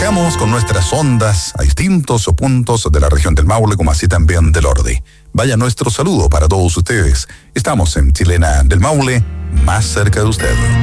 Viajamos con nuestras ondas a distintos puntos de la región del Maule, como así también del Orde. Vaya nuestro saludo para todos ustedes. Estamos en Chilena del Maule, más cerca de usted.